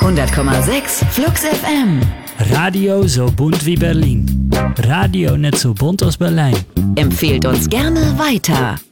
100,6 Flux FM. Radio so bunt wie Berlin. Radio nicht so bunt als Berlijn. Empfehlt uns gerne weiter.